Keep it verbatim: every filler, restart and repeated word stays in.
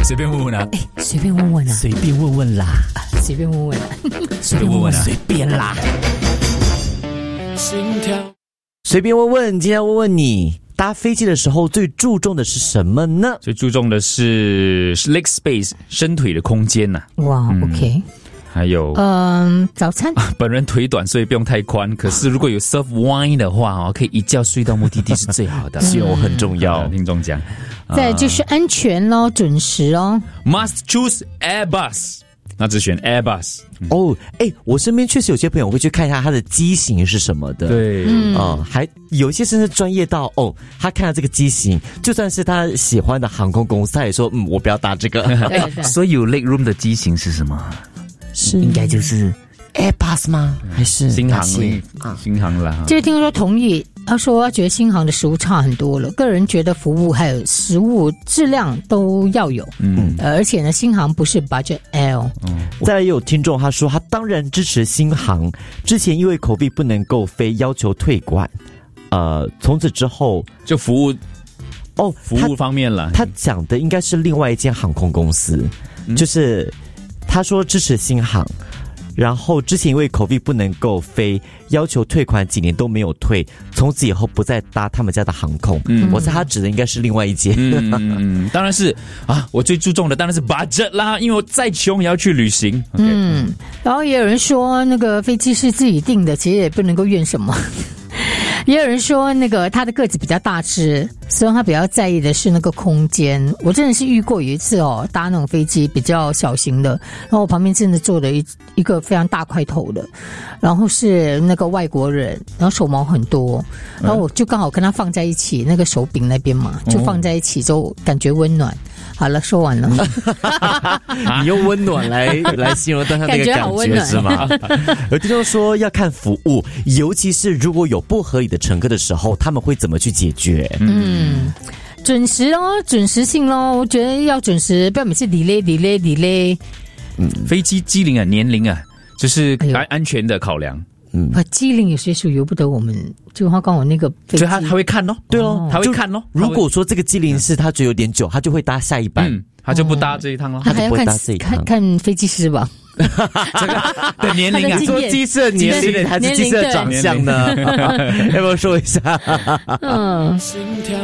随便问问啊， 哎，随便问问啊， 随便问问啦， 随便问问啊， 随便问问啊， 随便啦， 心跳。 随便问问，今天要问问你，搭飞机的时候最注重的是什么呢？ 最注重的是 leg space 伸腿的空间呐、啊。 哇、嗯、，OK。 还有， 嗯，早餐。 本人腿短，所以不用太宽。可是如果有 serve wine 的话哦，可以一觉睡到目的地是最好的。 酒很重要， 听众讲。 再就是安全咯，准时哦。 Must choose Airbus， 那只选 Airbus。 哦，哎，我身边确实有些朋友会去看一下它的机型是什么的。 对， 嗯、呃，还有一些甚至专业到哦，他看到这个机型，就算是他喜欢的航空公司，他也说，嗯，我不要搭这个。 所以有 leg room 的机型是什么？ 是应该就是 Airbus 吗？还是新航啊？新航啦。 就是听说同意，他说他觉得新航的食物差很多了，个人觉得服务还有食物质量都要有。嗯，呃、而且呢，新航不是 budget L。 嗯，再来也有听众他说他当然支持新航，之前因为COVID不能够飞，要求退馆。呃，从此之后就服务哦， 服务方面了。 他讲的应该是另外一间航空公司，嗯、就是。他说支持新航，然后之前因为 COVID 不能够飞，要求退款几年都没有退，从此以后不再搭他们家的航空。嗯，我猜他指的应该是另外一间。 嗯, 嗯，当然是啊，我最注重的当然是 budget 啦，因为我再穷也要去旅行。Okay, 嗯，然后也有人说那个飞机是自己订的，其实也不能够怨什么。也有人说那个他的个子比较大只，所以他比较在意的是那个空间。我真的是遇过有一次哦，搭那种飞机比较小型的，然后我旁边真的坐了一一个非常大块头的，然后是那个外国人，然后手毛很多，然后我就刚好跟他放在一起，那个手柄那边嘛，就放在一起就感觉温暖。好了，说完了。 你用温暖来来形容当下那个感觉是吗？有听众说要看服务，尤其是如果有不合理的乘客的时候，他们会怎么去解决？ 嗯，准时咯，准时性咯，我觉得要准时，不要每次 delay delay delay。 嗯，飞机机龄啊，年龄啊，就是安安全的考量。 嗯，机龄有些时候由不得我们，就他刚好那个飞机， 所以他他会看咯， 对哦， 他会看咯。 如果说这个机龄是他觉得有点久，他就会搭下一班， 嗯，他就不搭这一趟咯， 他还要看看看飞机师吧。 这个的年龄啊， 说机师的年龄还是机师的长相呢？要不要说一下？ 嗯。